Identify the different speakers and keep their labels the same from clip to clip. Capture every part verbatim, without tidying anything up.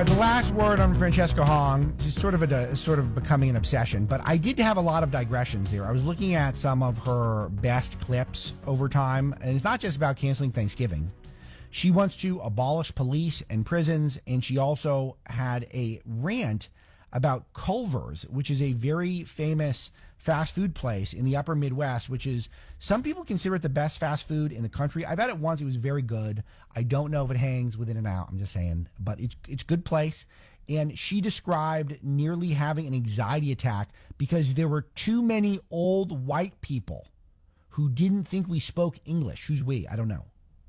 Speaker 1: right, the last word on Francesca Hong, just sort of a sort of becoming an obsession. But I did have a lot of digressions there. I was looking at some of her best clips over time, and it's not just about canceling Thanksgiving. She wants to abolish police and prisons, and she also had a rant about Culver's, which is a very famous fast food place in the upper Midwest, which is, some people consider it the best fast food in the country. I've had it once. It was very good. I don't know if it hangs with In-N-Out. I'm just saying, but it's, it's a good place. And she described nearly having an anxiety attack because there were too many old white people who didn't think we spoke English. Who's we? I don't know.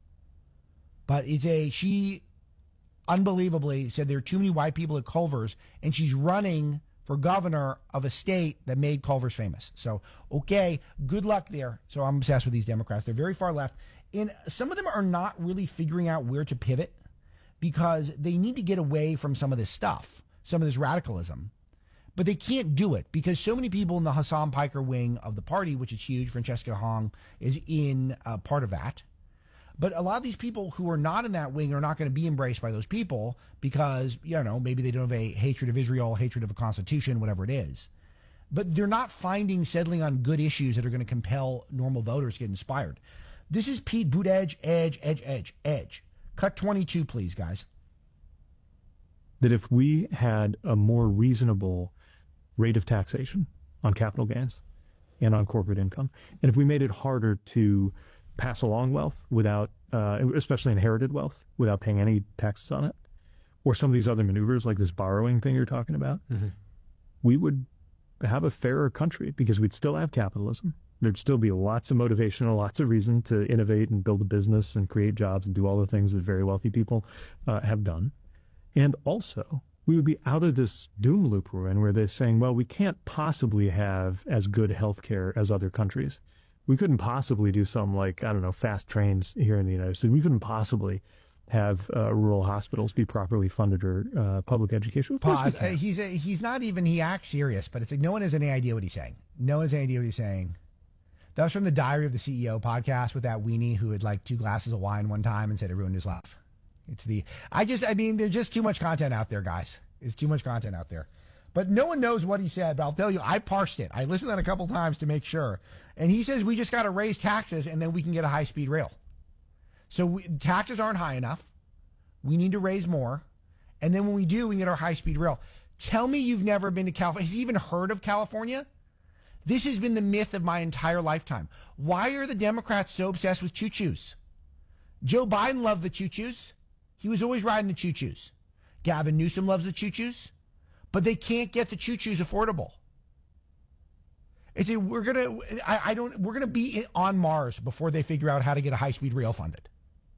Speaker 1: But it's a, she unbelievably said there are too many white people at Culver's, and she's running for governor of a state that made Culver's famous. So, okay, good luck there. So I'm obsessed with these Democrats. They're very far left. And some of them are not really figuring out where to pivot because they need to get away from some of this stuff, some of this radicalism. But they can't do it because so many people in the Hassan Piker wing of the party, which is huge, Francesca Hong is in uh, part of that. But a lot of these people who are not in that wing are not going to be embraced by those people because, you know, maybe they don't have a hatred of Israel, hatred of a constitution, whatever it is. But they're not finding settling on good issues that are going to compel normal voters to get inspired. This is Pete Buttigieg, Edge, Edge, Edge, Edge. Cut twenty-two, please, guys.
Speaker 2: That if we had a more reasonable rate of taxation on capital gains and on corporate income, and if we made it harder to pass along wealth without, uh, especially inherited wealth, without paying any taxes on it, or some of these other maneuvers like this borrowing thing you're talking about, mm-hmm. we would have a fairer country because we'd still have capitalism. There'd still be lots of motivation and lots of reason to innovate and build a business and create jobs and do all the things that very wealthy people uh, have done. And also, we would be out of this doom loop we're in where they're saying, well, we can't possibly have as good health care as other countries. We couldn't possibly do some, like, I don't know, fast trains here in the United States. We couldn't possibly have uh, rural hospitals be properly funded or uh, public education. Of course
Speaker 1: Pause.
Speaker 2: we can.
Speaker 1: Uh, he's, a, he's not even, he acts serious, but it's like no one has any idea what he's saying. No one has any idea what he's saying. That was from the Diary of the C E O podcast with that weenie who had like two glasses of wine one time and said it ruined his life. It's the, I just, I mean, there's just too much content out there, guys. It's too much content out there. But no one knows what he said, but I'll tell you, I parsed it. I listened to that a couple times to make sure. And he says we just got to raise taxes and then we can get a high-speed rail. So we, taxes aren't high enough. We need to raise more. And then when we do, we get our high-speed rail. Tell me you've never been to California. Has he even heard of California? This has been the myth of my entire lifetime. Why are the Democrats so obsessed with choo-choos? Joe Biden loved the choo-choos. He was always riding the choo-choos. Gavin Newsom loves the choo-choos. But they can't get the choo-choos affordable. It's a, we're gonna I, I don't we're gonna be on Mars before they figure out how to get a high-speed rail funded.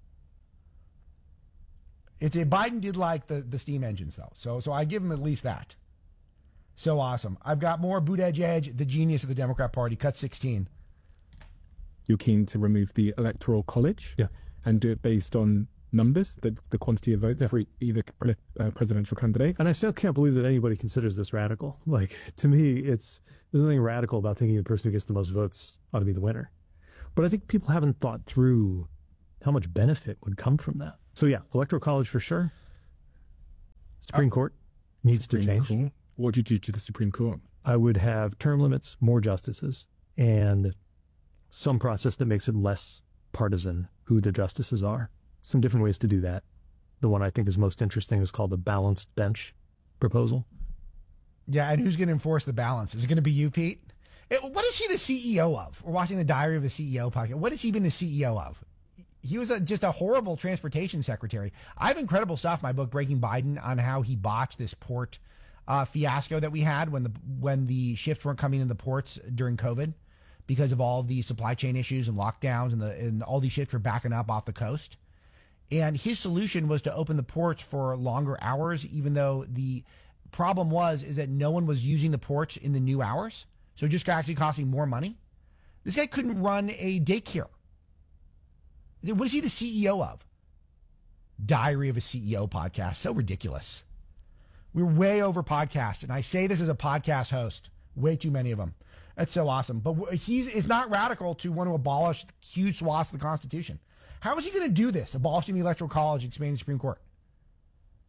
Speaker 1: It's a Biden did like the, the steam engines though, so so I give him at least that. So awesome. I've got more Buttigieg, the genius of the Democrat Party. Cut sixteen.
Speaker 3: You're keen to remove the Electoral College,
Speaker 2: yeah,
Speaker 3: and do it based on numbers, the, the quantity of votes yeah. for either uh, presidential candidate.
Speaker 2: And I still can't believe that anybody considers this radical. Like, to me, it's there's nothing radical about thinking the person who gets the most votes ought to be the winner. But I think people haven't thought through how much benefit would come from that. So yeah, Electoral College for sure. Supreme uh, Court needs Supreme to change.
Speaker 3: Court. What would you do to the Supreme Court?
Speaker 2: I would have term limits, more justices, and some process that makes it less partisan who the justices are. Some different ways to do that. The one I think is most interesting is called the balanced bench proposal.
Speaker 1: Yeah, and who's going to enforce the balance? Is it going to be you, Pete? It, what is he the C E O of? We're watching the Diary of the C E O podcast. What has he been the C E O of? He was a, just a horrible transportation secretary. I have incredible stuff in my book, Breaking Biden, on how he botched this port uh, fiasco that we had when the when the ships weren't coming in the ports during COVID because of all the supply chain issues and lockdowns, and the and all these ships were backing up off the coast. And his solution was to open the ports for longer hours, even though the problem was is that no one was using the ports in the new hours. So it just actually costing more money. This guy couldn't run a daycare. What is he the C E O of? Diary of a C E O podcast. So ridiculous. We're way over podcast. And I say this as a podcast host. Way too many of them. That's so awesome. But he's it's not radical to want to abolish huge swaths of the Constitution. How is he going to do this, abolishing the Electoral College, expanding the Supreme Court?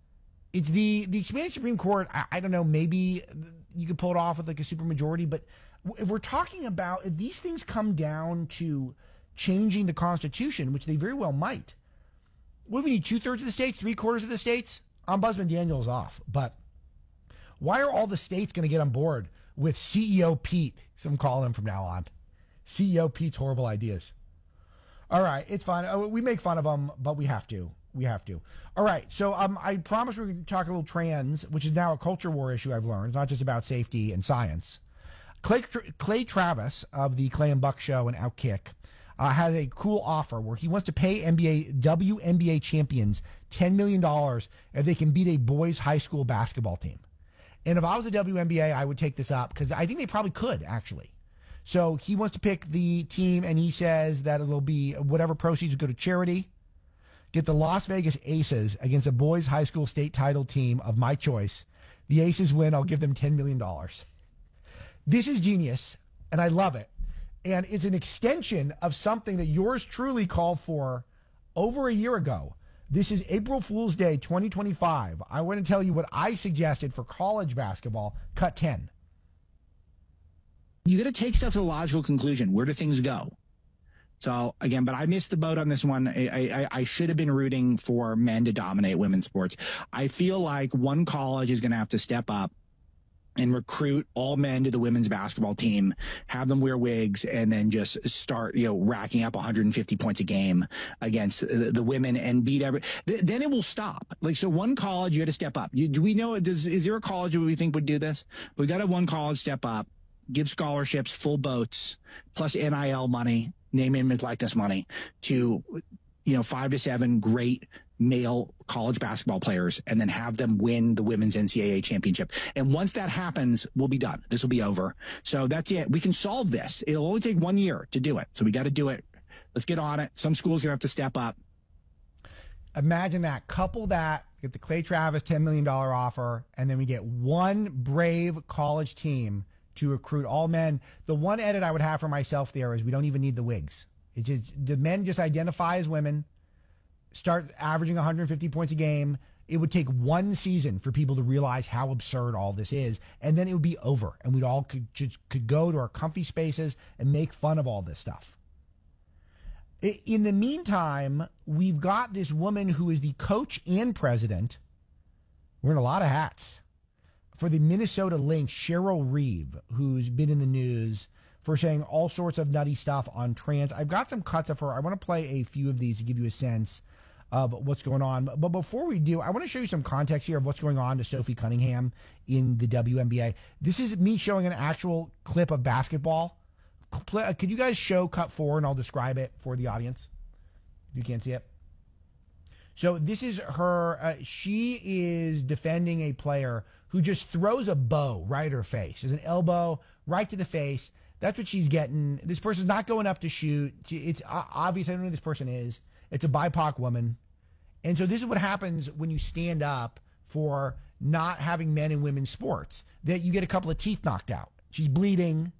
Speaker 1: It's the the expanded Supreme Court. I, I don't know. Maybe you could pull it off with like a supermajority, but if we're talking about if these things come down to changing the Constitution, which they very well might, what do we need? Two thirds of the states, three quarters of the states. Ombudsman Daniels off, but why are all the states going to get on board with C E O Pete? So I'm calling him from now on. C E O Pete's horrible ideas. All right, it's fine. We make fun of him, but we have to. We have to. All right, so um, I promised we were going to talk a little trans, which is now a culture war issue, I've learned. It's not just about safety and science. Clay, Clay Travis of the Clay and Buck Show and Outkick uh, has a cool offer where he wants to pay N B A W N B A champions ten million dollars if they can beat a boys' high school basketball team. And if I was a W N B A, I would take this up because I think they probably could, actually. So he wants to pick the team, and he says that it'll be whatever proceeds go to charity. Get the Las Vegas Aces against a boys' high school state title team of my choice. The Aces win. I'll give them ten million dollars. This is genius, and I love it. And it's an extension of something that yours truly called for over a year ago. This is April Fool's Day twenty twenty-five. I want to tell you what I suggested for college basketball. Cut ten.
Speaker 4: You got to take stuff to the logical conclusion. Where do things go? So, again, but I missed the boat on this one. I, I, I should have been rooting for men to dominate women's sports. I feel like one college is going to have to step up and recruit all men to the women's basketball team, have them wear wigs, and then just start, you know, racking up one hundred fifty points a game against the, the women and beat every. Th- then it will stop. Like, so one college, you got to step up. You, do we know, does, is there a college that we think would do this? We got to have one college step up, give scholarships, full boats, plus N I L money, name, image, likeness money to, you know, five to seven great male college basketball players, and then have them win the women's N C double A championship. And once that happens, we'll be done. This will be over. So that's it. We can solve this. It'll only take one year to do it. So we got to do it. Let's get on it. Some schools are going to have to step up.
Speaker 1: Imagine that. Couple that, get the Clay Travis ten million dollars offer, and then we get one brave college team to recruit all men. The one edit I would have for myself there is we don't even need the wigs. It just, the men just identify as women, start averaging one hundred fifty points a game. It would take one season for people to realize how absurd all this is, and then it would be over, and we'd all could just could go to our comfy spaces and make fun of all this stuff. In the meantime, we've got this woman who is the coach and president, wearing a lot of hats, for the Minnesota Lynx, Cheryl Reeve, who's been in the news for saying all sorts of nutty stuff on trans. I've got some cuts of her. I want to play a few of these to give you a sense of what's going on. But before we do, I want to show you some context here of what's going on to Sophie Cunningham in the W N B A. This is me showing an actual clip of basketball. Could you guys show cut four, and I'll describe it for the audience if you can't see it? So this is her. Uh, she is defending a player who just throws a bow right at her face. There's an elbow right to the face. That's what she's getting. This person's not going up to shoot. It's obvious. I don't know who this person is. It's a B I P O C woman. And so this is what happens when you stand up for not having men and women's sports, that you get a couple of teeth knocked out. She's bleeding.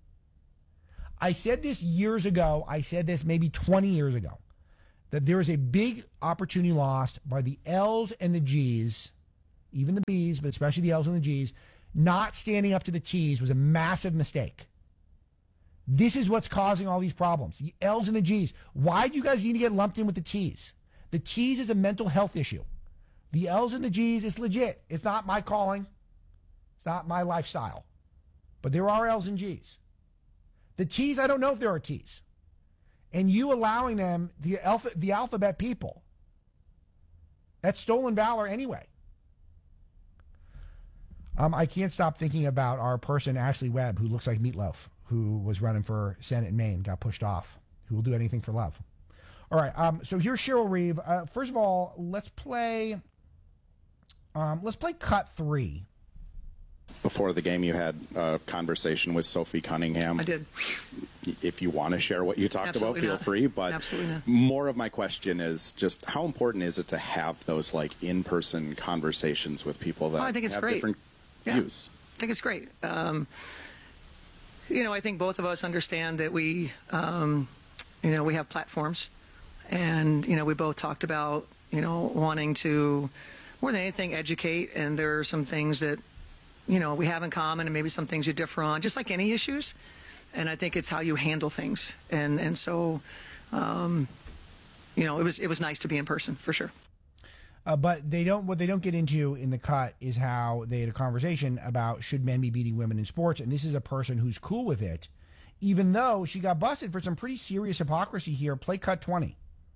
Speaker 1: I said this years ago. I said this maybe twenty years ago, that there is a big opportunity lost by the L's and the G's, even the B's, but especially the L's and the G's. Not standing up to the T's was a massive mistake. This is what's causing all these problems. The L's and the G's. Why do you guys need to get lumped in with the T's? The T's is a mental health issue. The L's and the G's is legit. It's not my calling. It's not my lifestyle. But there are L's and G's. The T's, I don't know if there are T's. And you allowing them, the, alpha, the alphabet people, that's stolen valor anyway. Um, I can't stop thinking about our person, Ashley Webb, who looks like Meatloaf, who was running for Senate in Maine, got pushed off, who will do anything for love. All right, um, so here's Cheryl Reeve. Uh, first of all, let's play, um, let's play cut three.
Speaker 5: Before the game, you had a conversation with Sophie Cunningham.
Speaker 6: I did.
Speaker 5: If you want to share what you talked
Speaker 6: Absolutely
Speaker 5: about, feel
Speaker 6: not.
Speaker 5: free. But
Speaker 6: Absolutely not.
Speaker 5: More of my question is just how important is it to have those like in-person conversations with people that
Speaker 6: Oh, I think it's
Speaker 5: have
Speaker 6: great.
Speaker 5: different
Speaker 6: Yeah.
Speaker 5: views?
Speaker 6: I think it's great. Um, you know, I think both of us understand that we, um, you know, we have platforms, and you know, we both talked about, you know, wanting to more than anything, educate. And there are some things that, you know, we have in common and maybe some things you differ on, just like any issues. And I think it's how you handle things. And, and so, um, you know, it was, it was nice to be in person for sure.
Speaker 1: Uh, but they don't. What they don't get into in the cut is how they had a conversation about should men be beating women in sports, and this is a person who's cool with it, even though she got busted for some pretty serious hypocrisy here. Play cut twenty.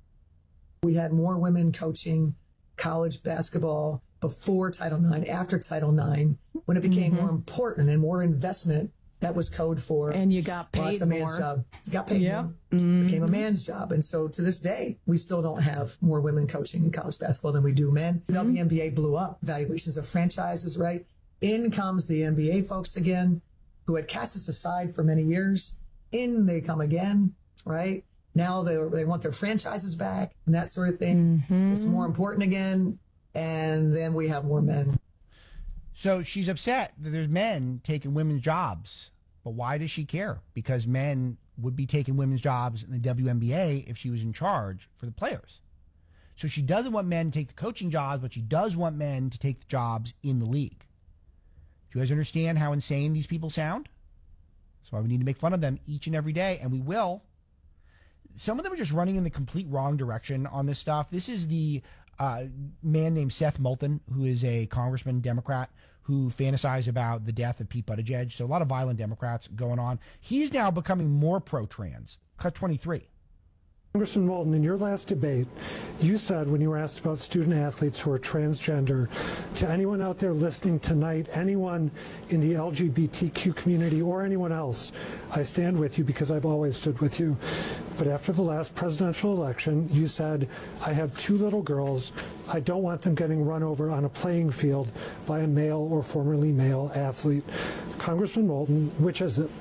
Speaker 7: We had more women coaching college basketball before Title nine, after Title nine, when it became mm-hmm. more important and more investment. That was code for.
Speaker 8: And you got paid
Speaker 7: well, that's a man's
Speaker 8: more.
Speaker 7: Job. You got paid
Speaker 8: yep.
Speaker 7: more.
Speaker 8: Mm-hmm.
Speaker 7: Became a man's job. And so to this day, we still don't have more women coaching in college basketball than we do men. Mm-hmm. The N B A blew up. Valuations of franchises, right? In comes the N B A folks again, who had cast us aside for many years. In they come again, right? Now they they want their franchises back and that sort of thing. Mm-hmm. It's more important again. And then we have more men.
Speaker 1: So she's upset that there's men taking women's jobs. But why does she care? Because men would be taking women's jobs in the W N B A if she was in charge for the players. So she doesn't want men to take the coaching jobs, but she does want men to take the jobs in the league. Do you guys understand how insane these people sound? That's why we need to make fun of them each and every day, and we will. Some of them are just running in the complete wrong direction on this stuff. This is the uh, man named Seth Moulton, who is a congressman, Democrat, who fantasized about the death of Pete Buttigieg. So a lot of violent Democrats going on. He's now becoming more pro-trans. Cut twenty-three.
Speaker 9: Congressman Moulton, in your last debate, you said when you were asked about student athletes who are transgender, to anyone out there listening tonight, anyone in the L G B T Q community or anyone else, I stand with you because I've always stood with you. But after the last presidential election, you said, I have two little girls. I don't want them getting run over on a playing field by a male or formerly male athlete. Congressman Moulton, which is it?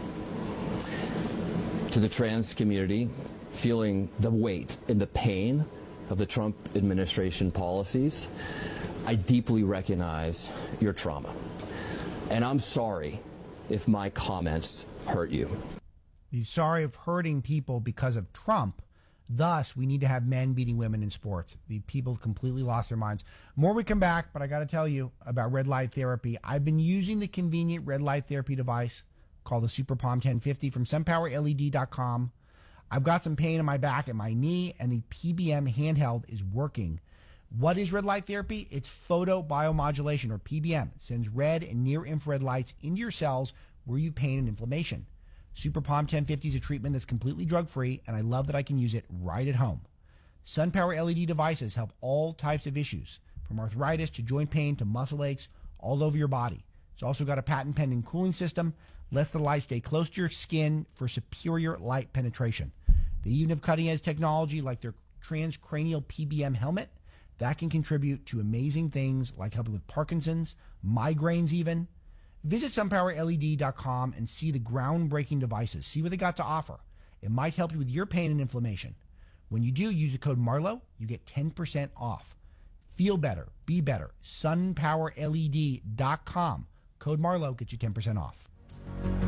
Speaker 10: To the trans community, feeling the weight and the pain of the Trump administration policies, I deeply recognize your trauma. And I'm sorry if my comments hurt you.
Speaker 1: He's sorry of hurting people because of Trump. Thus, we need to have men beating women in sports. The people have completely lost their minds. More we come back, but I got to tell you about red light therapy. I've been using the convenient red light therapy device called the Super Palm ten fifty from sunpower L E D dot com. I've got some pain in my back and my knee, and the P B M handheld is working. What is red light therapy? It's photobiomodulation, or P B M. It sends red and near-infrared lights into your cells where you have pain and inflammation. Super Palm ten fifty is a treatment that's completely drug-free, and I love that I can use it right at home. SunPower L E D devices help all types of issues, from arthritis to joint pain to muscle aches, all over your body. It's also got a patent-pending cooling system, lets the light stay close to your skin for superior light penetration. They even have cutting-edge technology like their transcranial P B M helmet that can contribute to amazing things like helping with Parkinson's, migraines even. Visit sunpower L E D dot com and see the groundbreaking devices. See what they got to offer. It might help you with your pain and inflammation. When you do, use the code Marlowe. You get ten percent off. Feel better. Be better. sunpower L E D dot com. Code Marlowe gets you ten percent off.